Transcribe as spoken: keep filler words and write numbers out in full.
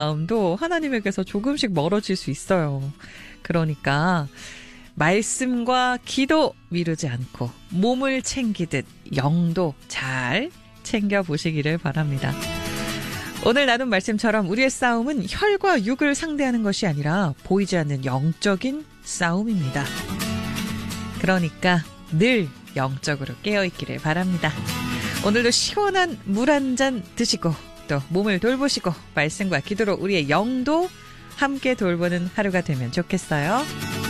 마음도 하나님에게서 조금씩 멀어질 수 있어요. 그러니까 말씀과 기도 미루지 않고 몸을 챙기듯 영도 잘 챙겨보시기를 바랍니다. 오늘 나눈 말씀처럼 우리의 싸움은 혈과 육을 상대하는 것이 아니라 보이지 않는 영적인 싸움입니다. 그러니까 늘 영적으로 깨어있기를 바랍니다. 오늘도 시원한 물 한 잔 드시고 또 몸을 돌보시고 말씀과 기도로 우리의 영도 함께 돌보는 하루가 되면 좋겠어요.